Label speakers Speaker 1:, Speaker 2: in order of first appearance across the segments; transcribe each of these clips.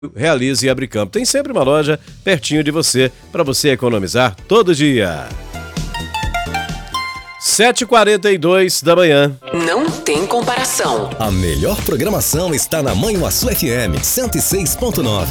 Speaker 1: Realize e Abricampo. Tem sempre uma loja pertinho de você, para você economizar todo dia. 7h42 da manhã.
Speaker 2: Não tem comparação.
Speaker 3: A melhor programação está na Manhuaçu FM 106.9.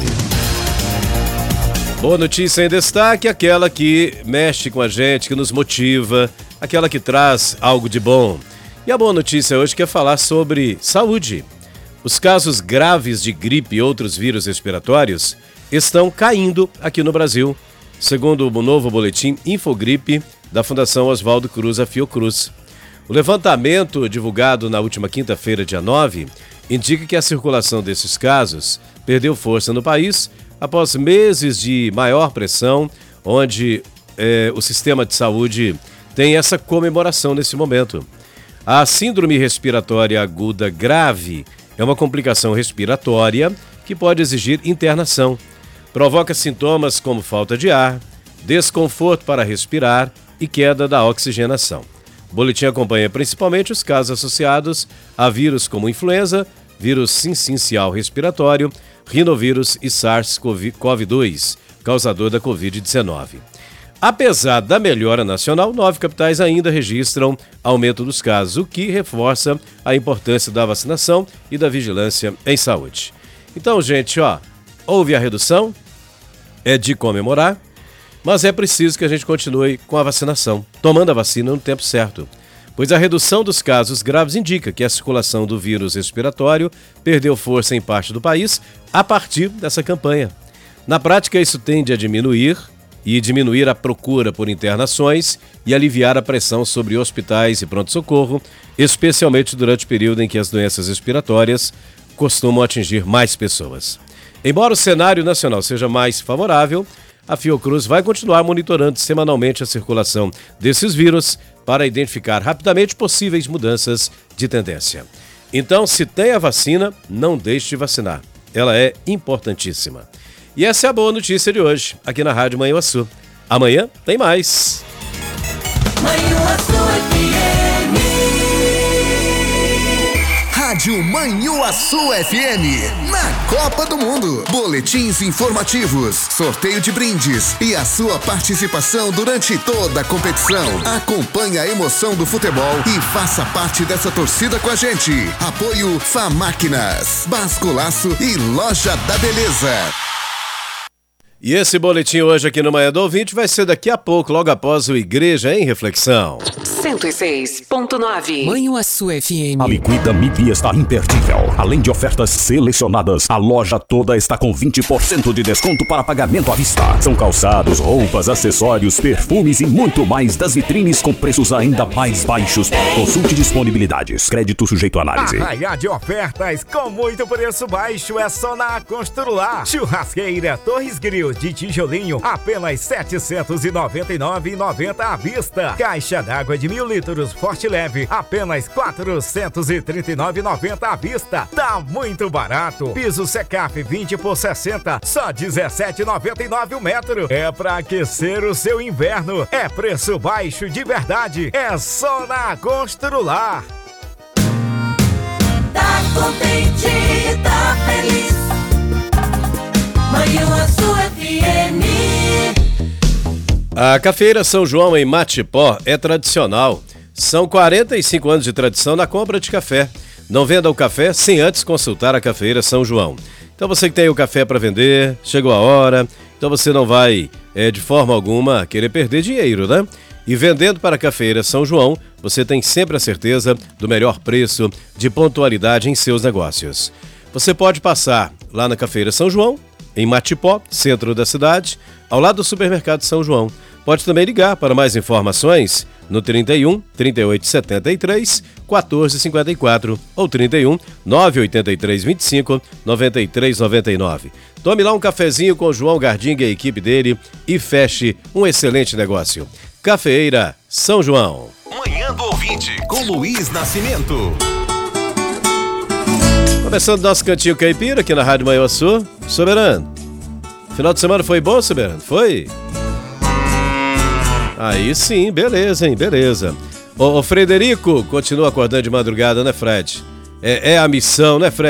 Speaker 1: Boa notícia em destaque, aquela que mexe com a gente, que nos motiva, aquela que traz algo de bom. E a boa notícia hoje quer falar sobre saúde. Os casos graves de gripe e outros vírus respiratórios estão caindo aqui no Brasil, segundo o novo boletim Infogripe da Fundação Oswaldo Cruz, a Fiocruz. O levantamento divulgado na última quinta-feira, dia 9, indica que a circulação desses casos perdeu força no país após meses de maior pressão, onde o sistema de saúde tem essa comemoração nesse momento. A síndrome respiratória aguda grave é uma complicação respiratória que pode exigir internação. Provoca sintomas como falta de ar, desconforto para respirar e queda da oxigenação. O boletim acompanha principalmente os casos associados a vírus como influenza, vírus sincicial respiratório, rinovírus e SARS-CoV-2, causador da Covid-19. Apesar da melhora nacional, 9 capitais ainda registram aumento dos casos, o que reforça a importância da vacinação e da vigilância em saúde. Então, gente, houve a redução, é de comemorar, mas é preciso que a gente continue com a vacinação, tomando a vacina no tempo certo, pois a redução dos casos graves indica que a circulação do vírus respiratório perdeu força em parte do país a partir dessa campanha. Na prática, isso tende a diminuir a procura por internações e aliviar a pressão sobre hospitais e pronto-socorro, especialmente durante o período em que as doenças respiratórias costumam atingir mais pessoas. Embora o cenário nacional seja mais favorável, a Fiocruz vai continuar monitorando semanalmente a circulação desses vírus para identificar rapidamente possíveis mudanças de tendência. Então, se tem a vacina, não deixe de vacinar. Ela é importantíssima. E essa é a boa notícia de hoje, aqui na Rádio Manhuaçu. Amanhã tem mais.
Speaker 4: Manhuaçu FM.
Speaker 5: Rádio Manhuaçu FM, na Copa do Mundo. Boletins informativos, sorteio de brindes e a sua participação durante toda a competição. Acompanhe a emoção do futebol e faça parte dessa torcida com a gente. Apoio Famáquinas, Basculaço e Loja da Beleza.
Speaker 1: E esse boletim hoje aqui no Manhã do Ouvinte vai ser daqui a pouco, logo após o Igreja em Reflexão.
Speaker 2: 106.9
Speaker 6: Manhuaçu FM.
Speaker 7: A Liquida MIP está imperdível. Além de ofertas selecionadas, a loja toda está com 20% de desconto para pagamento à vista. São calçados, roupas, acessórios, perfumes e muito mais das vitrines com preços ainda mais baixos. Consulte disponibilidades. Crédito sujeito à análise.
Speaker 8: Arraiá de ofertas com muito preço baixo é só na Constrular. Churrasqueira Torres Grill de tijolinho, apenas R$ 799,90 à vista. Caixa d'água de 1.000 litros Forte Leve, apenas R$ 439,90 à vista. Tá muito barato. Piso Secaf 20 por 60, só R$ 17,99 o metro. É pra aquecer o seu inverno. É preço baixo de verdade. É só na Constrular.
Speaker 4: Tá contente, tá feliz. Manhuaçu FM.
Speaker 1: A Cafeira São João em Matipó é tradicional. São 45 anos de tradição na compra de café. Não venda o café sem antes consultar a Cafeira São João. Então você que tem o café para vender, chegou a hora, então você não vai de forma alguma querer perder dinheiro, né? E vendendo para a Cafeira São João, você tem sempre a certeza do melhor preço, de pontualidade em seus negócios. Você pode passar lá na Cafeira São João, em Matipó, centro da cidade, ao lado do Supermercado São João. Pode também ligar para mais informações no 31 3873 1454 ou 31 983 25 9399. Tome lá um cafezinho com João Gardinga e a equipe dele e feche um excelente negócio. Cafeira São João.
Speaker 3: Manhã do Ouvinte, com Luiz Nascimento.
Speaker 1: Começando nosso cantinho caipira aqui na Rádio Manhuaçu. Soberano, final de semana foi bom, Soberano? Foi? Aí sim, beleza, hein? Beleza. O Frederico continua acordando de madrugada, né, Fred? É a missão, né, Fred?